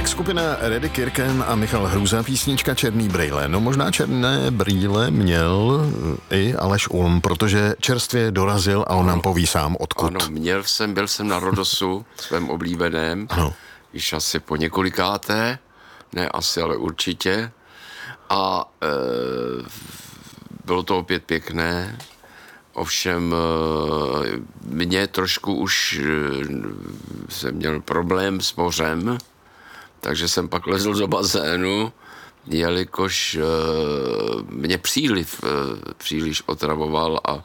Tak skupina Reddy Kirken a Michal Hruza, písnička Černý brýle. No možná černé brýle měl i Aleš Ulm, protože čerstvě dorazil a on nám poví sám odkud. Ano, byl jsem na Rodosu, svém oblíbeném, ano. Již asi po několikáté, ne asi, ale určitě. A bylo to opět pěkné, ovšem mě trošku už jsem měl problém s mořem, takže jsem pak lezl do bazénu, jelikož mě příliš otravoval a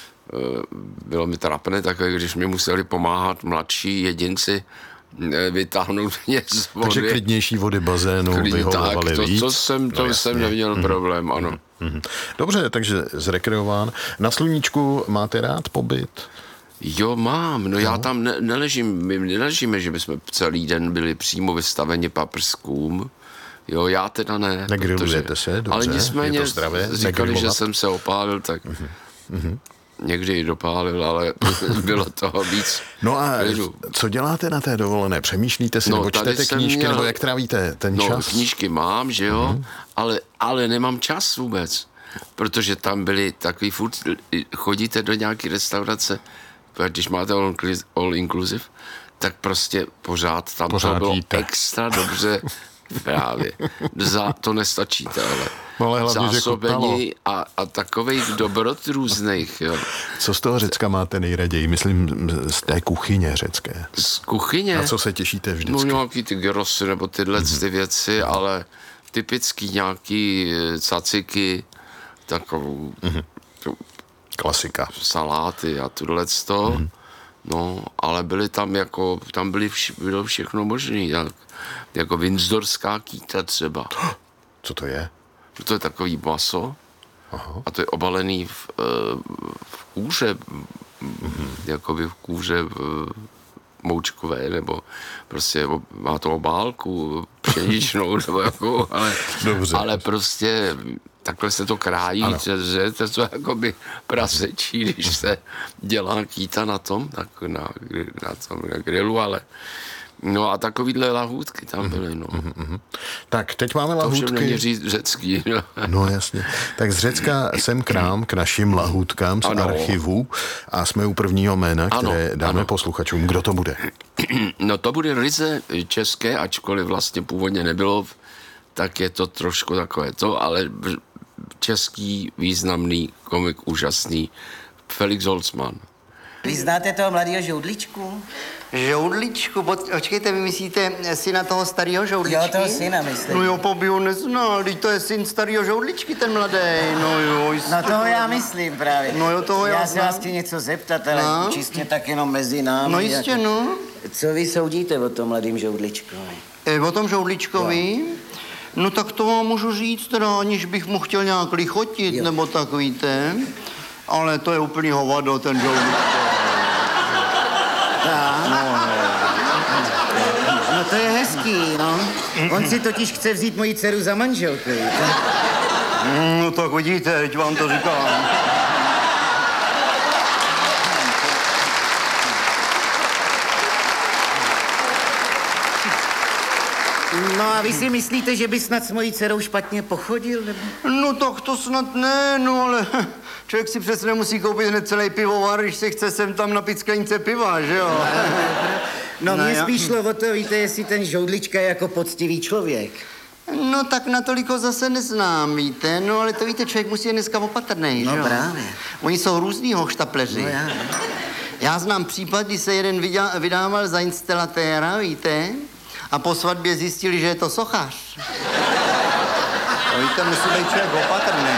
bylo mi trapné takové, když mi museli pomáhat mladší jedinci vytáhnout mě z vody. Takže klidnější vody bazénu vyhovovaly víc. To jsem neměl problém, ano. Dobře, takže zrekreován. Na Sluníčku máte rád pobyt? Jo, mám. No já tam neležím, my neležíme, že bychom celý den byli přímo vystaveni paprskům. Jo, já teda ne. Negrilujete se, dobře, ale nicméně je to zdravé, říkali, že jsem se opálil, tak někdy i dopálil, ale bylo toho víc. No a co děláte na té dovolené? Přemýšlíte si, nebo čtete knížky, nebo jak trávíte ten čas? No, knížky mám, že jo, ale nemám čas vůbec, protože tam byli takový furt, chodíte do nějaké restaurace, když máte all inclusive, tak prostě pořád tam to bylo extra dobře právě. To nestačíte, ale zásobení a takových dobrot různých, jo. Co z toho Řecka máte nejraději? Myslím z té kuchyně řecké. Z kuchyně? Na co se těšíte vždycky? No nějaký ty gyrosy nebo tyhle ty věci, ale typický nějaký caciky, takovou klasika. Saláty a tohleto. No, ale byly tam bylo všechno možné, jako windsorská kýta třeba. Co to je? To je takový maso. Aha. A to je obalený v kůře, jakoby v kůře moučkové, nebo prostě má to obálku pšeničnou, nebo jako, ale prostě takhle se to krájí, že to je jakoby prasečí, když se dělá kýta na tom, tak na grilu, ale no a takovýhle lahůdky tam byly, no. Tak, teď máme lahůdky. To není říct řecký, no. No jasně. Tak z Řecka sem k nám, k našim lahůdkám z archivu a jsme u prvního jména, které dáme posluchačům. Kdo to bude? No to bude ryze české, ačkoliv vlastně původně nebylo, tak je to trošku takové to, ale český významný komik, úžasný, Felix Holzmann. Vy znáte toho mladého Žoudličku? Žoudličku? Počkejte, vy myslíte syna toho starého Žoudličky? Jo, toho syna myslím. No jo, by ho neznal, teď to je syn starého Žoudličky, ten mladý. No jo, jistě. No toho já myslím právě. No jo, toho já se vás chci něco zeptat, ale čistě tak jenom mezi námi. No jistě, jako... no. Co vy soudíte o tom mladým Žoudličkovi? O tom Žoudličkovi? Jo. No tak to vám můžu říct, teda, aniž bych mu chtěl nějak lichotit, nebo tak, víte. Ale to je úplný hovado, ten Žoudličko. No to je hezký, no. On si totiž chce vzít moji dceru za manželku, víte? No tak vidíte, teď vám to říkám. No a vy si myslíte, že by snad s mojí dcerou špatně pochodil, nebo? No tak to snad ne, no ale člověk si přece nemusí koupit hned celý pivovar, když se chce sem tam napít sklenice piva, že jo? No mě spíš šlo o to, víte, jestli ten Žoudlička je jako poctivý člověk. No tak natoliko zase neznám, víte, no ale to víte, člověk musí je dneska opatrnej, no, že jo? No právě. Oni jsou různý hoštapleři. No já. Já znám případ, kdy se jeden vydával za instalatéra, víte, a po svatbě zjistili, že je to sochař. No víte, musí být člověk opatrný.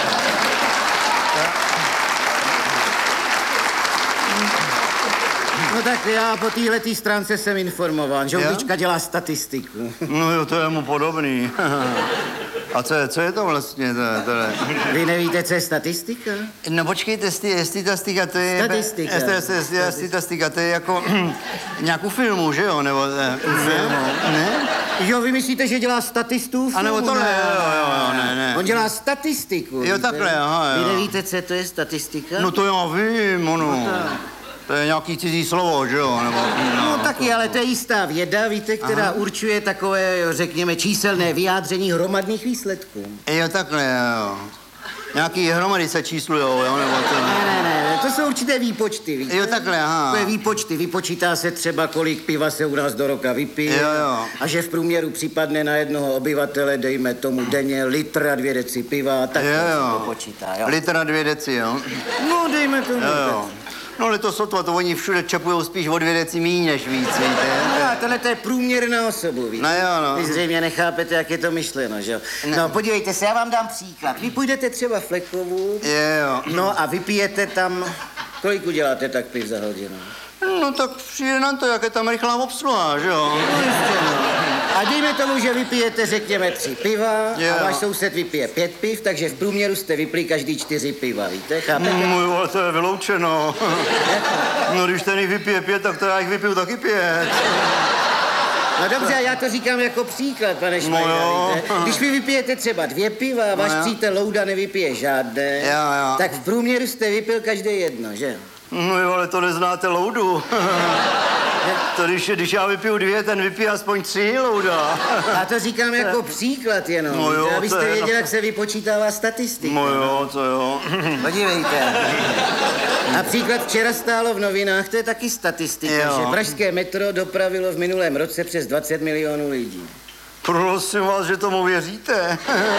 No tak já po téhletý stránce jsem informován. Žoudlička dělá statistiku. No jo, to je mu podobný. A co je to vlastně? Vy nevíte, co je statistika? No počkejte, statistika, to je... Statistika, to je jako nějakou filmu, že jo? Nebo... Filmu? Ne? Jo, vy myslíte, že dělá statistů? A nebo tohle, jo, ne. On dělá statistiku. Jo, takhle, aha, jo. Vy nevíte, co to je statistika? No to já vím, ono. To je nějaký cizí slovo, že jo? Nebo, No taky, ale to je jistá věda, víte, která určuje takové, řekněme, číselné vyjádření hromadných výsledků. Jo, takhle, jo. Nějaký hromady se číslujou, jo? Nebo to... Ne, to jsou určité výpočty, víte? Jo, takhle, aha. To je výpočty, vypočítá se třeba, kolik piva se u nás do roka vypije. Jo. A že v průměru připadne na jednoho obyvatele, dejme tomu denně, litr a 2 deci piva, tak to se počítá, jo. Litr a 2 deci, jo? No, dejme tomu. Jo. No ale to sotva, to oni všude čepujou spíš o 2 deci míň než víc, víte? No, tohle to je průměr na osobu, víte? No jo, no. Vy zřejmě nechápete, jak je to myšleno, že jo? No, podívejte se, já vám dám příklad. Vy půjdete třeba Flekovu, Jo. no a vypijete tam, kolik uděláte tak piv za hodinu? No tak přijde na to, jak je tam rychlá obsluha, že jo? No jistě, no. A dejme tomu, že vypijete, řekněme, 3 piva a váš soused vypije 5 piv, takže v průměru jste vypili každý 4 piva, víte, chápete? Ale to je vyloučeno. No když ten jich vypije 5, tak to já jich vypiju taky 5. No dobře, já to říkám jako příklad, pane Švajda, víte? Když vy vypijete třeba 2 piva a váš přítel Louda nevypije žádné, tak v průměru jste vypil každý jedno, že? No jo, ale to neznáte Loudu. To když já vypiju 2, ten vypije aspoň 3, Louda. Já to říkám jako příklad jenom, no jo, abyste věděli, jak se vypočítává statistika. No jo, to jo. Podívejte. Například včera stálo v novinách, to je taky statistika, že pražské metro dopravilo v minulém roce přes 20 milionů lidí. Prosím vás, že tomu věříte?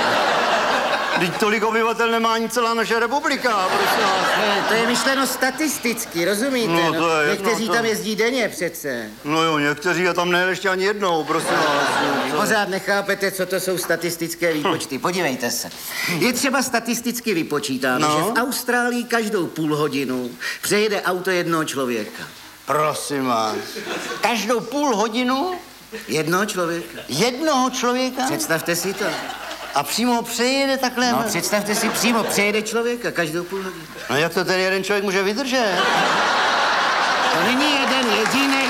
Vždyť tolik obyvatel nemá ani celá naše republika, prosím vás. Ne, to je myšleno statisticky, rozumíte? No, to je někteří tam jezdí denně přece. No jo, někteří a tam nejeli ještě ani jednou, prosím vás. Pořád nechápete, co to jsou statistické výpočty. Podívejte se. Je třeba statisticky vypočítáno, že v Austrálii každou půl hodinu přejede auto jednoho člověka. Prosím vás. Každou půl hodinu? Jednoho člověka. Jednoho člověka? Představte si to. A přímo přejede takhle? No, představte si, přímo přejede člověka každou půl hodinu. No jak to ten jeden člověk může vydržet? To není jeden jedinej.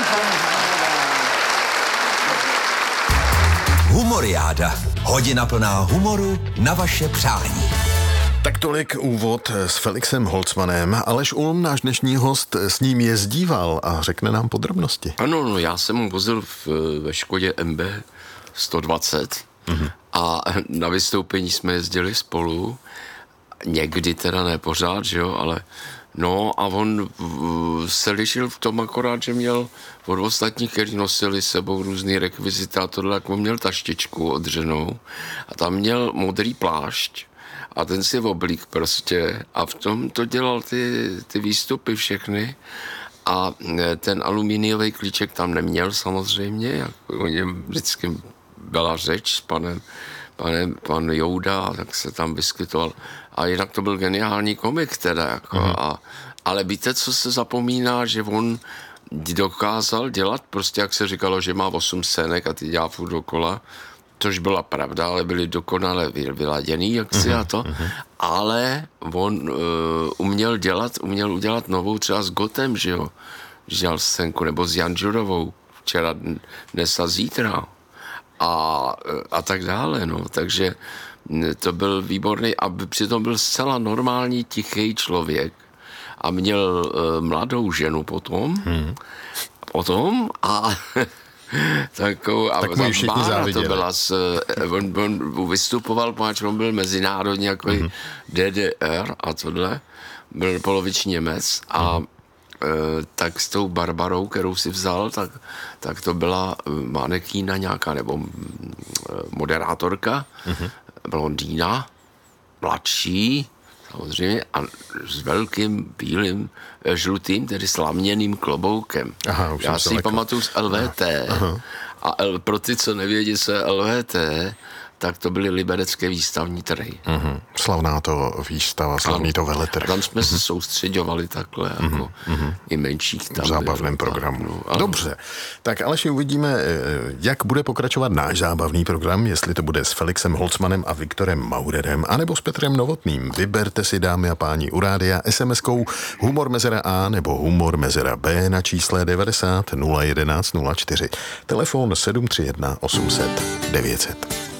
Humoriáda. Hodina plná humoru na vaše přání. Tak tolik úvod s Felixem Holzmanem. Aleš Ulm, náš dnešní host, s ním jezdíval a řekne nám podrobnosti. Ano, no, já jsem mu vozil ve Škodě MB 120 a na vystoupení jsme jezdili spolu. Někdy teda ne pořád, že jo, ale no a on se lišil v tom akorát, že měl od ostatních, kteří nosili s sebou různý rekvizity a tohle, jak on měl taštičku odřenou a tam měl modrý plášť a ten si oblík prostě a v tom to dělal ty výstupy všechny a ten alumíniový klíček tam neměl samozřejmě, jak o něm vždycky byla řeč s pan Jouda, tak se tam vyskytoval. A jinak to byl geniální komik teda, jako, ale víte, co se zapomíná, že on dokázal dělat, prostě jak se říkalo, že má 8 scének a ty dělá furt dokola, což byla pravda, ale byly dokonale vyladěný, jak si a to, ale on uměl udělat novou třeba s Gotem, že jo, že dělal scénku, nebo s Janžurovou, včera, dnes a zítra. A tak dále, no, takže to byl výborný a přitom byl zcela normální, tichý člověk a měl mladou ženu potom a takovou, tak mu všichni záviděli. To byla on vystupoval, protože on byl mezinárodní jako DDR a tohle, byl poloviční Němec a tak s tou Barbarou, kterou si vzal, tak to byla manekína nějaká, nebo moderátorka, blondýna, mladší, samozřejmě, a s velkým bílým, žlutým, tedy slaměným kloboukem. Aha, já si pamatuju z LVT. A pro ty, co nevědí, co je LVT, tak to byly liberecké výstavní trhy. Slavná to výstava, slavný to veletrh. Tam jsme se soustředovali takhle, jako i menších tam. V zábavném programu. Dobře, tak Aleši, uvidíme, jak bude pokračovat náš zábavný program, jestli to bude s Felixem Holzmanem a Viktorem Maurerem, anebo s Petrem Novotným. Vyberte si, dámy a páni, u rádia SMS-kou Humor mezera A nebo Humor mezera B na čísle 90 011 04. Telefon 731 800 900.